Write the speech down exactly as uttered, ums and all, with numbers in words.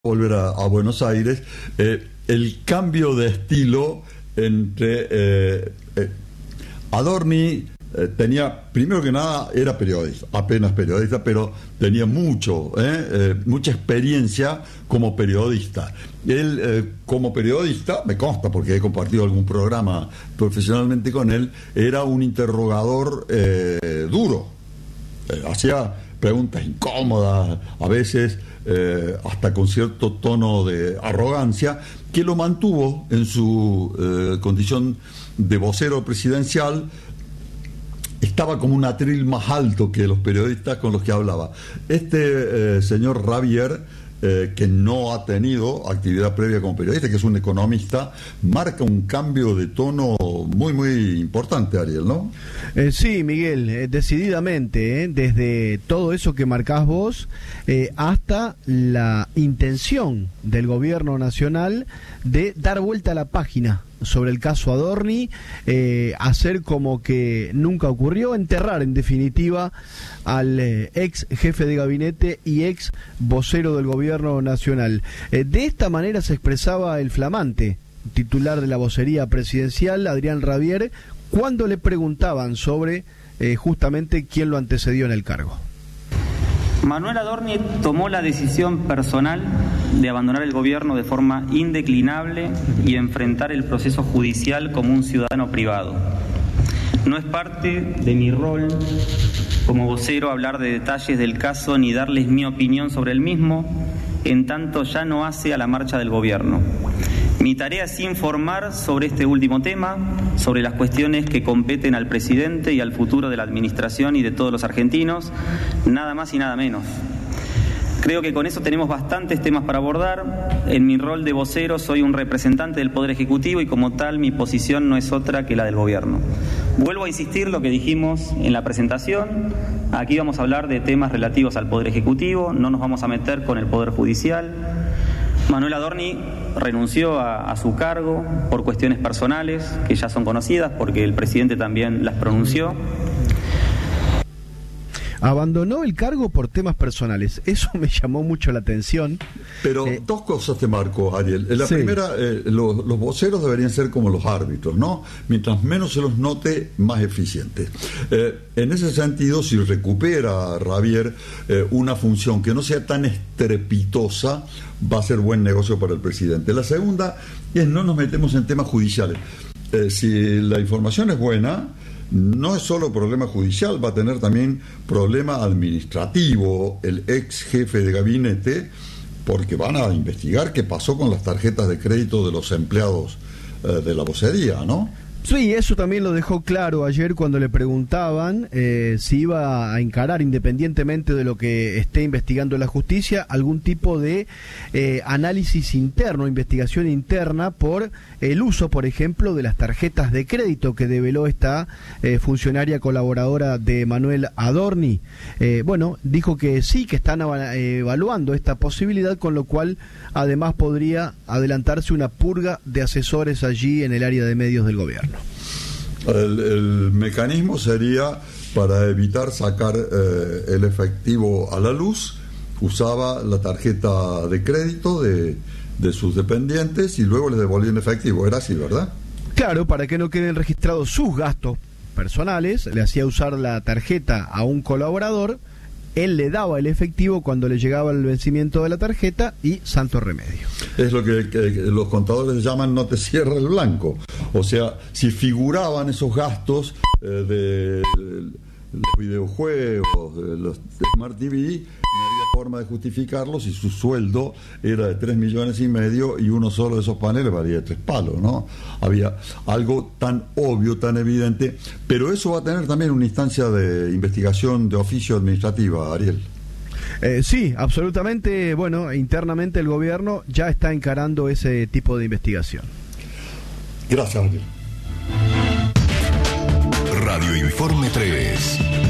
volver a, a Buenos Aires, eh, el cambio de estilo entre eh, eh, Adorni eh, tenía, primero que nada, era periodista, apenas periodista, pero tenía mucho, eh, eh, mucha experiencia como periodista. Él, eh, como periodista, me consta porque he compartido algún programa profesionalmente con él, era un interrogador eh, duro, eh, hacía preguntas incómodas, a veces eh, hasta con cierto tono de arrogancia, que lo mantuvo en su eh, condición de vocero presidencial. Estaba como un atril más alto que los periodistas con los que hablaba. Este eh, señor Ravier, eh, que no ha tenido actividad previa como periodista, que es un economista, marca un cambio de tono muy, muy importante, Ariel, ¿no? Eh, sí, Miguel, eh, decididamente, eh, desde todo eso que marcás vos, eh, hasta la intención del gobierno nacional de dar vuelta a la página sobre el caso Adorni, eh, hacer como que nunca ocurrió, enterrar en definitiva al eh, ex jefe de gabinete y ex vocero del gobierno nacional. Eh, de esta manera se expresaba el flamante titular de la vocería presidencial, Adrián Ravier, cuando le preguntaban sobre eh, justamente quién lo antecedió en el cargo. Manuel Adorni tomó la decisión personal de abandonar el gobierno de forma indeclinable y enfrentar el proceso judicial como un ciudadano privado. No es parte de mi rol como vocero hablar de detalles del caso ni darles mi opinión sobre el mismo, en tanto ya no hace a la marcha del gobierno. Mi tarea es informar sobre este último tema, sobre las cuestiones que competen al presidente y al futuro de la administración y de todos los argentinos, nada más y nada menos. Creo que con eso tenemos bastantes temas para abordar. En mi rol de vocero soy un representante del Poder Ejecutivo y como tal mi posición no es otra que la del gobierno. Vuelvo a insistir lo que dijimos en la presentación. Aquí vamos a hablar de temas relativos al Poder Ejecutivo, no nos vamos a meter con el Poder Judicial. Manuel Adorni renunció a, a su cargo por cuestiones personales que ya son conocidas porque el presidente también las pronunció. Abandonó el cargo por temas personales. Eso me llamó mucho la atención. Pero eh, dos cosas te marco, Ariel. La sí. primera, eh, los, los voceros deberían ser como los árbitros, ¿no? Mientras menos se los note, más eficientes. Eh, en ese sentido, si recupera Ravier eh, una función que no sea tan estrepitosa, va a ser buen negocio para el presidente. La segunda es no nos metemos en temas judiciales. Eh, si la información es buena, no es solo problema judicial, va a tener también problema administrativo el ex jefe de gabinete, porque van a investigar qué pasó con las tarjetas de crédito de los empleados eh, de la vocería, ¿no? Sí, eso también lo dejó claro ayer cuando le preguntaban eh, si iba a encarar, independientemente de lo que esté investigando la justicia, algún tipo de eh, análisis interno, investigación interna por el uso, por ejemplo, de las tarjetas de crédito que develó esta eh, funcionaria colaboradora de Manuel Adorni. Eh, bueno, dijo que sí, que están evaluando esta posibilidad, con lo cual además podría adelantarse una purga de asesores allí en el área de medios del gobierno. El, el mecanismo sería, para evitar sacar eh, el efectivo a la luz, usaba la tarjeta de crédito de, de sus dependientes y luego les devolvían efectivo. Era así, ¿verdad? Claro, para que no queden registrados sus gastos personales, le hacía usar la tarjeta a un colaborador, él le daba el efectivo cuando le llegaba el vencimiento de la tarjeta y santo remedio. Es lo que, que, que los contadores llaman no te cierra el blanco. O sea, si figuraban esos gastos eh, de, de los videojuegos, de los de Smart T V, no había forma de justificarlos y su sueldo era de tres millones y medio y uno solo de esos paneles valía de tres palos, ¿no? Había algo tan obvio, tan evidente, pero eso va a tener también una instancia de investigación de oficio administrativa, Ariel. Eh, sí, absolutamente. Bueno, internamente el gobierno ya está encarando ese tipo de investigación. Gracias, Ariel. Radio Informe tres.